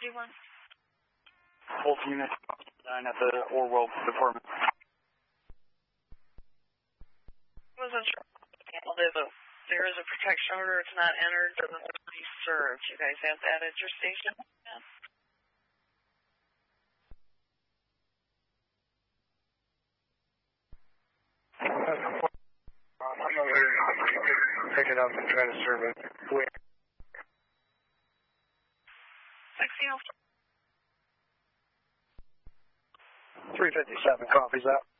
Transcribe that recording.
51. Both units at the Orwell Department. Wasn't sure. There is a protection order. It's not entered. Doesn't be served. You guys have that at your station? Yeah. I'm over here picking up and trying to serve it. Wait. 357 copies that.